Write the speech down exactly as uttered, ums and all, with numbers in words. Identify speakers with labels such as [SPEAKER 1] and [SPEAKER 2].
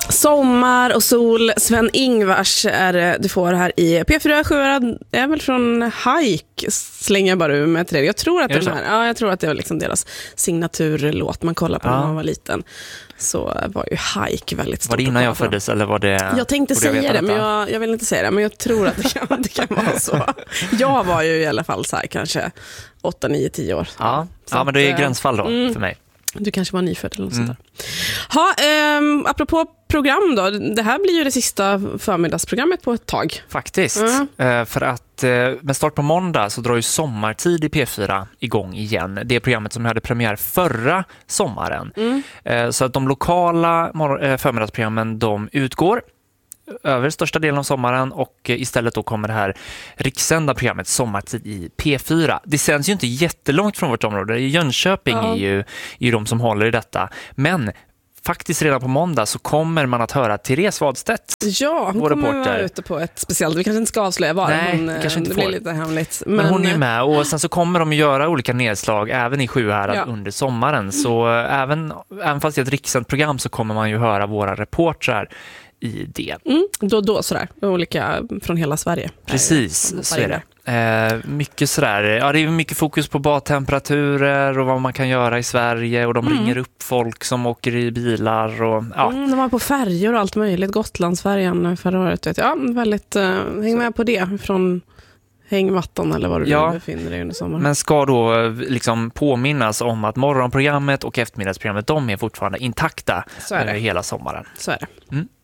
[SPEAKER 1] Sommar och sol. Sven-Ingvars är det du får här i P fyra Sjuhärad. Det är väl från Hike, slänger jag bara ur med till det. Jag tror att, den här, ja, jag tror att det var liksom deras signaturlåt man kollar på ja. när man var liten. Så var ju Hike väldigt stort.
[SPEAKER 2] Var det innan jag föddes eller var det...
[SPEAKER 1] Jag tänkte säga
[SPEAKER 2] jag
[SPEAKER 1] det, men jag, jag vill inte säga det. Men jag tror att det kan, det kan vara så. Jag var ju i alla fall så här kanske åtta, nio, tio år.
[SPEAKER 2] Ja, ja men det är gränsfall då mm. för mig.
[SPEAKER 1] Du kanske var nyfödd eller något mm. sånt där. Ha, eh, apropå program då. Det här blir ju det sista förmiddagsprogrammet på ett tag.
[SPEAKER 2] Faktiskt. Mm. Eh, för att eh, med start på måndag så drar ju Sommartid i P fyra igång igen. Det är programmet som hade premiär förra sommaren. Mm. Eh, så att de lokala mor- eh, förmiddagsprogrammen de utgår över största delen av sommaren och istället då kommer det här rikssända programmet Sommartid i P fyra. Det sänds ju inte jättelångt från vårt område. Jönköping ja. är, ju, är ju de som håller i detta. Men faktiskt redan på måndag så kommer man att höra Therese Wadstedt.
[SPEAKER 1] Ja, hon kommer vara ute på ett speciellt. Vi kanske inte ska avslöja var.
[SPEAKER 2] Nej,
[SPEAKER 1] hon,
[SPEAKER 2] kanske inte
[SPEAKER 1] det
[SPEAKER 2] får.
[SPEAKER 1] blir lite hemligt.
[SPEAKER 2] Men, men hon är med och sen så kommer de göra olika nedslag även i Sjuhärad ja. under sommaren. Så även, även fast det är ett rikssänt program så kommer man ju höra våra reportrar i det.
[SPEAKER 1] Mm, då då sådär. Olika från hela Sverige.
[SPEAKER 2] Precis, så är det. Eh, mycket sådär. Ja, det är mycket fokus på badtemperaturer och vad man kan göra i Sverige och de mm. ringer upp folk som åker i bilar och ja.
[SPEAKER 1] Mm, de var på färjor och allt möjligt. Gotlandsfärjan förra året. Vet jag. Ja, väldigt uh, häng med på det från Hängvatten eller vad du ja, befinner dig under sommaren.
[SPEAKER 2] Men ska då liksom påminnas om att morgonprogrammet och eftermiddagsprogrammet de är fortfarande intakta hela sommaren.
[SPEAKER 1] Så är det.
[SPEAKER 2] Mm.